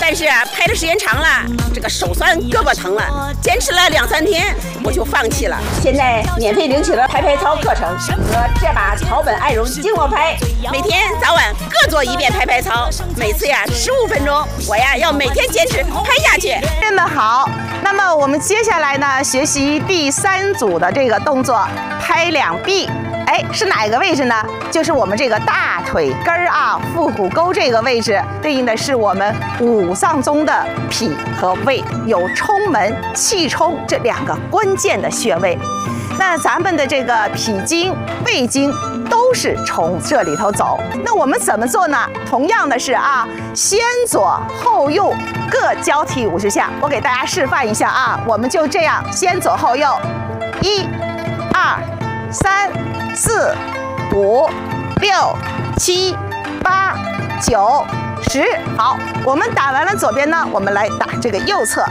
但是啊，拍的时间长了，这个手酸胳膊疼了，坚持了2、3天，我就放弃了。现在免费领取了拍拍操课程和这把草本爱绒经络拍，每天早晚各做1遍拍拍操，每次呀15分钟，我呀要每天坚持拍下去。 同学们好，那么我们接下来呢，学习第3组的这个动作，拍两臂。哎，是哪个位置呢？就是我们这个大腿根儿啊，腹股沟这个位置，对应的是我们5脏中的脾和胃，有冲门、气冲这2个关键的穴位。那咱们的这个脾经、胃经都是从这里头走。那我们怎么做呢？同样的是啊，先左后右各交替50下。我给大家示范一下啊，我们就这样先左后右，1、2、3、4、5、6、7、8、9、10。好，我们打完了左边呢，我们来打这个右侧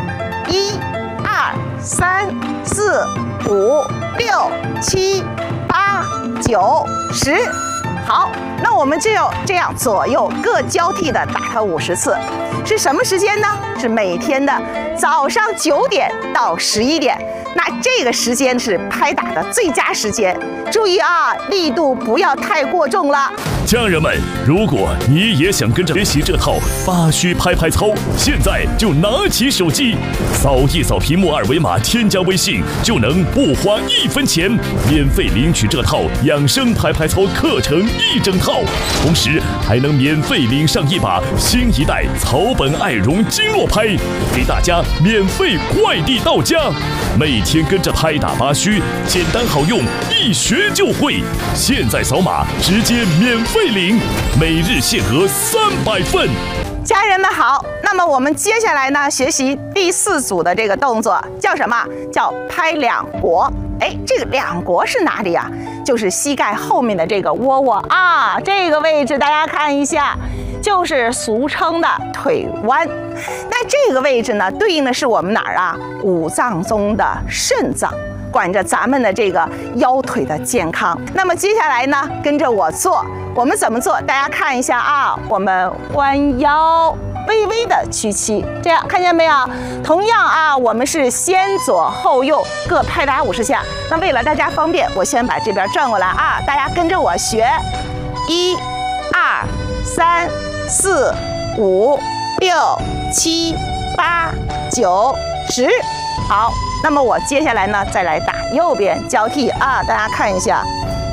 ，1、2、3、4、5、6、7、8、9、10。好，那我们就这样左右各交替的打它50次。是什么时间呢？是每天的早上9点到11点。那这个时间是拍打的最佳时间，注意啊，力度不要太过重了。 家人们，如果你也想跟着学习这套八虚拍拍操，现在就拿起手机，扫一扫屏幕2维码，添加微信，就能不花1分钱，免费领取这套养生拍拍操课程1整套，同时还能免费领上一把新一代草本爱绒经络拍，给大家免费快递到家。每天跟着拍打八虚，简单好用，一学就会。现在扫码直接免费领，每日限额300份。 家人们好，那么我们接下来呢，学习第4组的这个动作，叫什么？叫拍两国。哎，这个两国是哪里啊？就是膝盖后面的这个窝窝啊，这个位置大家看一下，就是俗称的腿弯。那这个位置呢，对应的是我们哪儿啊？5脏中的肾脏，管着咱们的这个腰腿的健康。那么接下来呢，跟着我做，我们怎么做？大家看一下啊，我们弯腰，微微的屈膝，这样看见没有？同样啊，我们是先左后右各拍打50下。那为了大家方便，我先把这边转过来啊，大家跟着我学，1、2、3、4、5、6、7、8、9、10。好，那么我接下来呢，再来打右边交替啊，大家看一下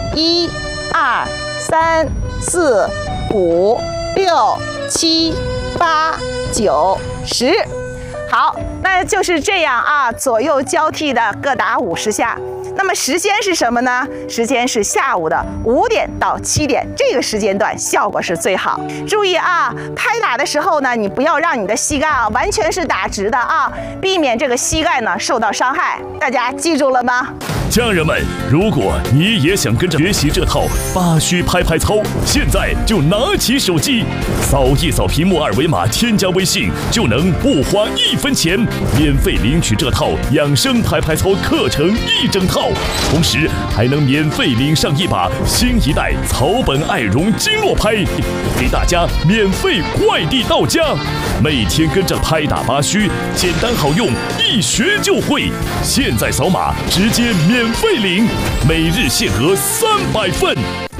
，1、2、3、4、5、6、7、8、9、10。好，那就是这样啊，左右交替的各打50下。那么时间是什么呢？时间是下午的5点到7点，这个时间段效果是最好。注意啊，拍打的时候呢，你不要让你的膝盖啊完全是打直的啊，避免这个膝盖呢受到伤害。大家记住了吗？ 家人们，如果你也想跟着学习这套八虚拍拍操，现在就拿起手机，扫一扫屏幕2维码，添加微信，就能不花1分钱，免费领取这套养生拍拍操课程1整套，同时还能免费领上一把新一代草本爱绒经络拍，给大家免费快递到家。每天跟着拍打八虚，简单好用，一学就会。现在扫码直接免费领，每日限额300份。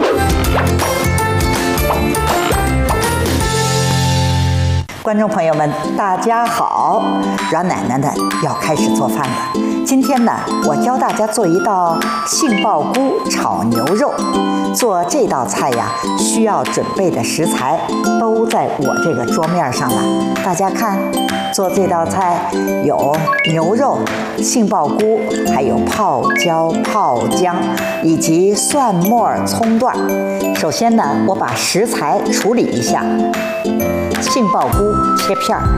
观众朋友们，大家好！阮奶奶呢要开始做饭了。今天呢，我教大家做一道杏鲍菇炒牛肉。做这道菜呀，需要准备的食材都在我这个桌面上了。大家看，做这道菜有牛肉、杏鲍菇，还有泡椒、泡姜，以及蒜末、葱段。首先呢，我把食材处理一下。杏鲍菇切片儿，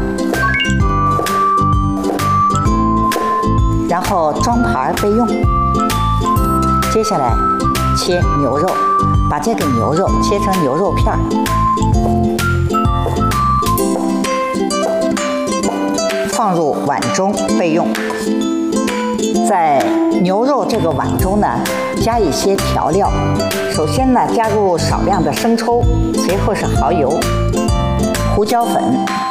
然后装盘备用。接下来切牛肉，把这个牛肉切成牛肉片儿，放入碗中备用。在牛肉这个碗中呢，加一些调料。首先呢，加入少量的生抽，随后是蚝油、胡椒粉。